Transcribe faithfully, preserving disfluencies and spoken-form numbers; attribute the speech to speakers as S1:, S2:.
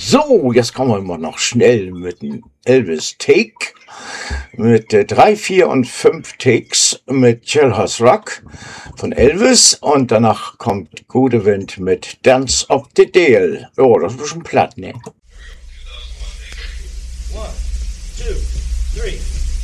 S1: So, jetzt kommen wir mal noch schnell mit dem Elvis Take. Mit äh, drei, vier und fünf Takes mit Jailhouse Rock von Elvis. Und danach kommt Gute Wind mit Dance of the Dale. Oh, das ist schon platt, ne?
S2: One, two, three.